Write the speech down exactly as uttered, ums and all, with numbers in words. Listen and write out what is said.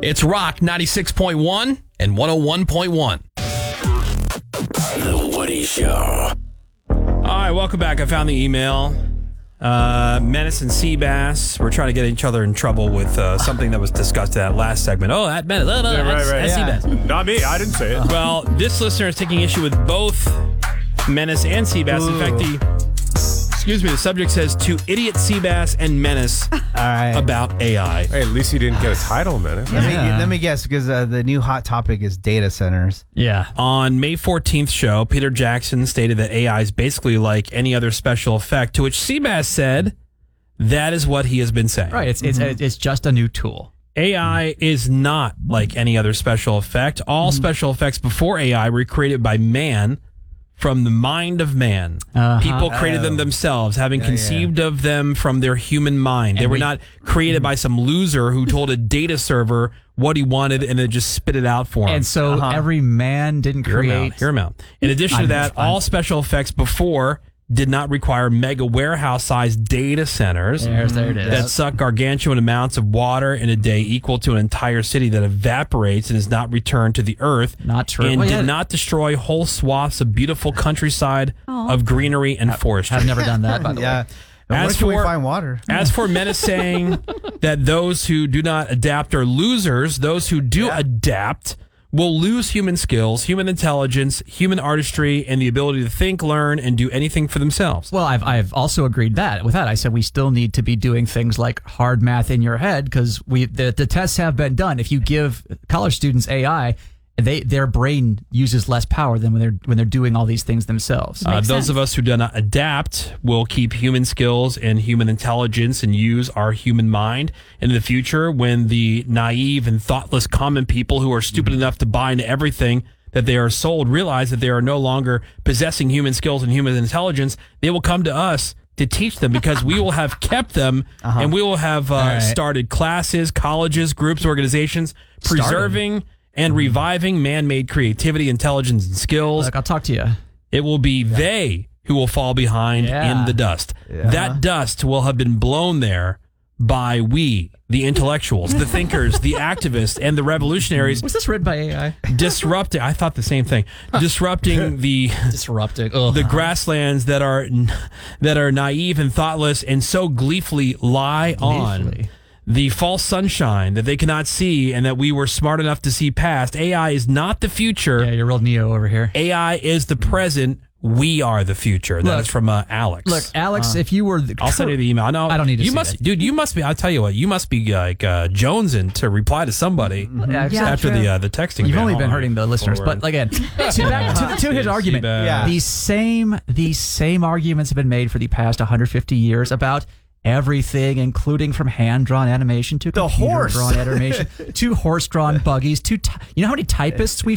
It's Rock ninety-six point one and one oh one point one. The Woody Show. All right, welcome back. I found the email. Uh, Menace and Seabass. We're trying to get each other in trouble with uh, something that was discussed in that last segment. Oh, that Menace. Oh, no, Yeah, right, that's, right. that's Yeah. Seabass. Not me. I didn't say it. Well, this listener is taking issue with both Menace and Seabass. In fact, the excuse me, the subject says to idiot Seabass and Menace All right. about A I. Hey, at least he didn't get a title, man. Let me, let me guess, because uh, the new hot topic is data centers. Yeah. On May fourteenth show, Peter Jackson stated that A I is basically like any other special effect, to which Seabass said that is what he has been saying. Right. It's it's Mm-hmm. it's just a new tool. A I is not like any other special effect. All Mm-hmm. special effects before A I were created by man from the mind of man. Uh-huh. People created them themselves, having Yeah, conceived of them from their human mind. They And were we- not created by some loser who told a data server what he wanted and then just spit it out for him. And so every man didn't Hear him out. create. Hear him out. In addition to I'm- that, I'm- all special effects before did not require mega warehouse-sized data centers There's, there it is. that suck gargantuan amounts of water in a day equal to an entire city that evaporates and is not returned to the earth. Not true. And Well, did yeah. not destroy whole swaths of beautiful countryside of greenery and forestry. I've never done that, by the way. Yeah. And As where can we for- find water? As for Menace saying that those who do not adapt are losers, those who do adapt will lose human skills, human intelligence, human artistry, and the ability to think, learn, and do anything for themselves. Well, I've I've also agreed that with that. I said we still need to be doing things like hard math in your head because we the, the tests have been done. If you give college students A I, they their brain uses less power than when they're when they're doing all these things themselves. Uh, those of us who do not adapt will keep human skills and human intelligence and use our human mind. In the future, when the naive and thoughtless common people who are stupid enough to buy into everything that they are sold realize that they are no longer possessing human skills and human intelligence, they will come to us to teach them because we will have kept them and we will have uh, right. started classes, colleges, groups, organizations, preserving and reviving man-made creativity, intelligence, and skills. Look, I'll talk to you. It will be they who will fall behind Yeah. in the dust. That dust will have been blown there by we, the intellectuals, the thinkers, the activists, and the revolutionaries Was this written by A I? disrupting. I thought the same thing. Disrupting the Disrupting. Ugh. the grasslands that are that are naive and thoughtless and so gleefully lie on Gleefully. the false sunshine that they cannot see and that we were smart enough to see past. A I is not the future. Yeah, you're real Neo over here. A I is the present. We are the future. That Look, is from uh, Alex. Look, Alex, if you were the I'll send you the email. No, I don't need to You see must, that. dude. You must be. I'll tell you what. You must be like uh, jonesing to reply to somebody Yeah, Yeah, after true. the uh, the texting. You've ban. only Hold been on. hurting the listeners, Forward. but again, to, back, to, the, to his argument, Yeah. these same these same arguments have been made for the past one hundred fifty years about everything, including from hand-drawn animation to The horse. computer-drawn animation to horse-drawn buggies to ty- you know how many typists we